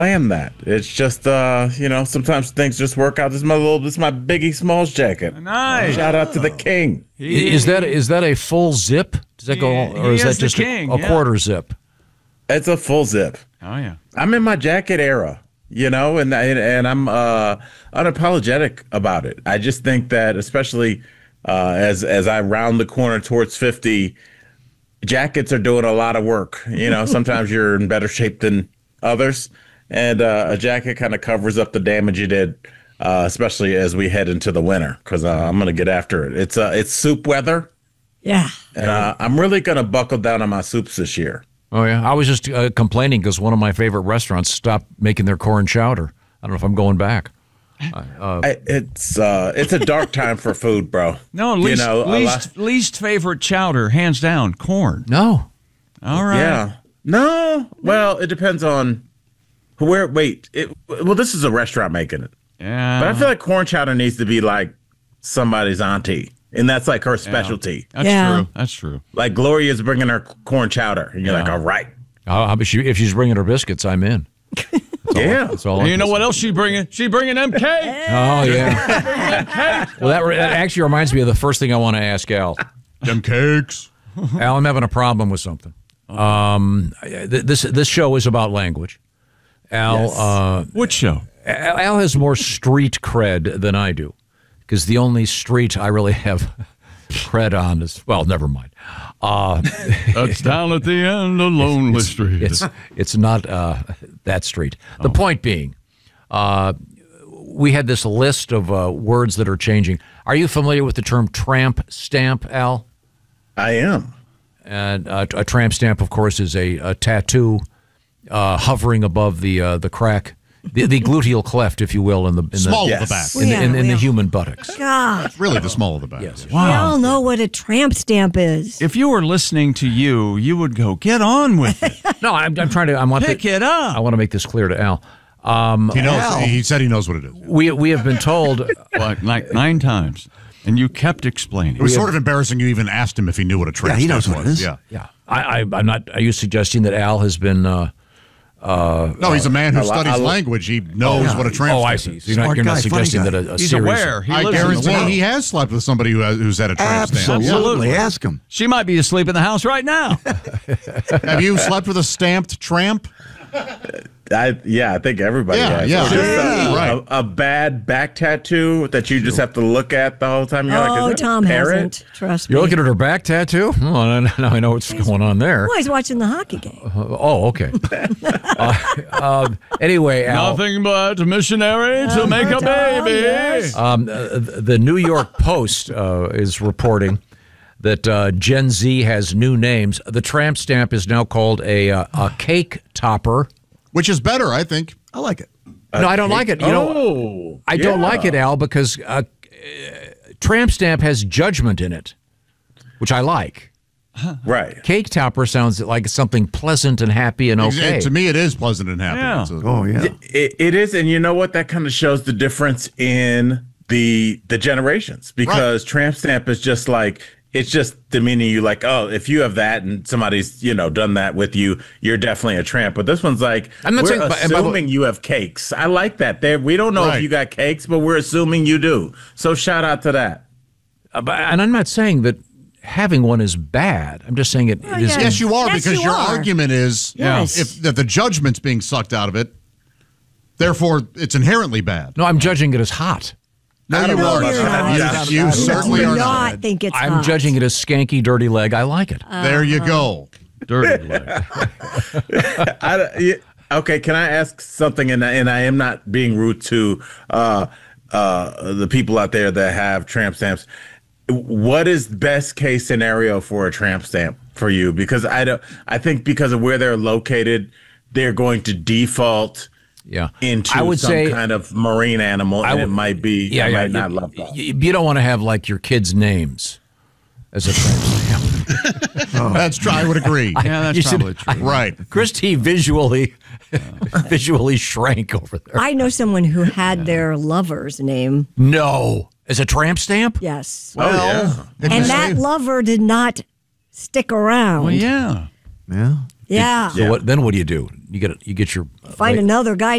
plan that. It's just, sometimes things just work out. This is my Biggie Smalls jacket. Nice. Shout out to the king. Is that a full zip? Does that go, or is that just a quarter zip? It's a full zip. Oh yeah. I'm in my jacket era, and I'm unapologetic about it. I just think that, especially as I round the corner towards 50, jackets are doing a lot of work. Sometimes you're in better shape than others, and a jacket kind of covers up the damage you did, especially as we head into the winter. Because I'm going to get after it. It's soup weather. Yeah. And I'm really going to buckle down on my soups this year. Oh, yeah. I was just complaining because one of my favorite restaurants stopped making their corn chowder. I don't know if I'm going back. It's a dark time for food, bro. No, least favorite chowder, hands down, corn. No. All right. Yeah. No. Well, it depends on where. This is a restaurant making it. Yeah. But I feel like corn chowder needs to be like somebody's auntie, and that's like her specialty. That's true. Like Gloria's bringing her corn chowder, and you're like, all right. If she's bringing her biscuits, I'm in. That's all. And you know what else she bringing? She bringing them cakes. Oh yeah. Well, that actually reminds me of the first thing I want to ask Al. Them cakes. Al, I'm having a problem with something. This show is about language. Al, yes. Which show? Al has more street cred than I do, because the only street I really have cred on is, well, never mind. That's down at the end of Lonely Street. It's not that street. The point being, we had this list of words that are changing. Are you familiar with the term tramp stamp, Al? I am. And a tramp stamp, of course, is a tattoo hovering above the crack, the gluteal cleft, if you will, in the small of the back, in the human buttocks. God, really the small of the back. Yes. Wow. We all know what a tramp stamp is. If you were listening to you would go, get on with it. No, I'm trying to. Pick it up. I want to make this clear to Al. He knows. He said he knows what it is. We have been told like 9 times. And you kept explaining. It was sort of embarrassing. You even asked him if he knew what a tramp stamp was. He knows what it is. Yeah. I'm not. Are you suggesting that Al has been? No, he's a man who studies language. He knows what a tramp stamp I see. is. So you're not suggesting that a he's series. Aware. He I lives in the guarantee world. he has slept with somebody who's had a tramp stamp. Absolutely. Ask him. She might be asleep in the house right now. Have you slept with a stamped tramp? I think everybody has. Yeah. Or just Right. a bad back tattoo that you just have to look at the whole time. You're like, is that Tom a parrot? hasn't. Trust me. You're looking at her back tattoo? Oh, now I know what's going on there. Oh, he's watching the hockey game. Okay. Anyway, Al. Nothing but a missionary to make a baby. Yes. The New York Post is reporting that Gen Z has new names. The tramp stamp is now called a cake topper. Which is better, I think. I like it. No, I don't like it. I don't like it, Al, because tramp stamp has judgment in it, which I like. Right. Cake topper sounds like something pleasant and happy and okay. To me, it is pleasant and happy. Yeah. It is, and you know what? That kind of shows the difference in the generations, because tramp stamp is just like, it's just demeaning you, like, oh, if you have that and somebody's, done that with you, you're definitely a tramp. But this one's like, we're assuming you have cakes. I like that. We don't know if you got cakes, but we're assuming you do. So shout out to that. And I'm not saying that having one is bad. I'm just saying it is. Yes, you are, because your argument is that the judgment's being sucked out of it. Therefore, it's inherently bad. No, I'm judging it as hot. No, you are. You certainly are not. Think it's I'm hot. judging it as skanky, dirty leg. I like it. There you go. Dirty leg. Okay, can I ask something? And I am not being rude to the people out there that have tramp stamps. What is best case scenario for a tramp stamp for you? Because I think because of where they're located, they're going to default into I would some kind of marine animal, and it might be, might not love that. You don't want to have like your kids' names as a tramp stamp. That's true. I would agree. That's probably true. Right. Christy visually shrank over there. I know someone who had their lover's name. No. As a tramp stamp? Yes. Well, and that lover did not stick around. Well, yeah. Yeah. Yeah. So what do you do? you get your Find another guy